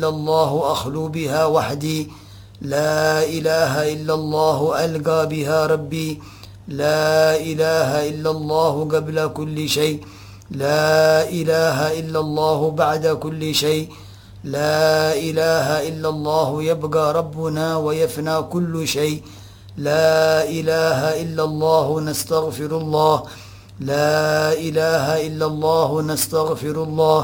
إلا الله أخلو بها وحدي، لا إله إلا الله ألقى بها ربي، لا إله إلا الله قبل كل شيء، لا إله إلا الله بعد كل شيء، لا إله إلا الله يبقى ربنا ويفنى كل شيء، لا إله إلا الله نستغفر الله، لا إله إلا الله نستغفر الله.